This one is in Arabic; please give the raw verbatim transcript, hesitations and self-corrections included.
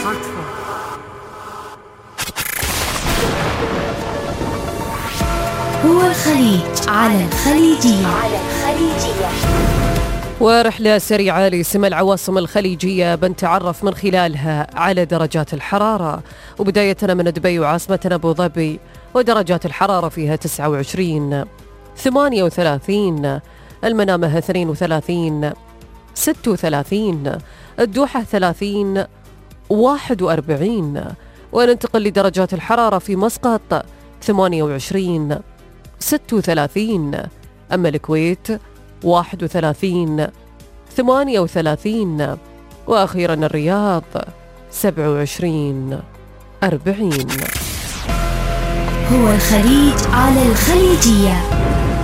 هو الخليج على الخليجية. على الخليجية. ورحلة سريعة لسم العواصم الخليجية بنتعرف من خلالها على درجات الحرارة، وبداية من دبي وعاصمتنا أبو ظبي، ودرجات الحرارة فيها تسعة وعشرين، ثمانية وثلاثين، المنامة اثنين وثلاثين، ستة وثلاثين، الدوحة ثلاثين، واحد وأربعين. وننتقل لدرجات الحرارة في مسقط ثمانية وعشرين، ستة وثلاثين، أما الكويت واحد وثلاثين، ثمانية وثلاثين، وأخيرا الرياض سبعة وعشرين، أربعين. هو الخليج على الخليجية.